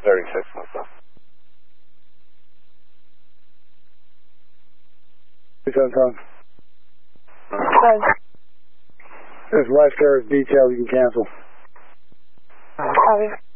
36, what's up? 277. Good. There's lifeguard detail you can cancel. Copy.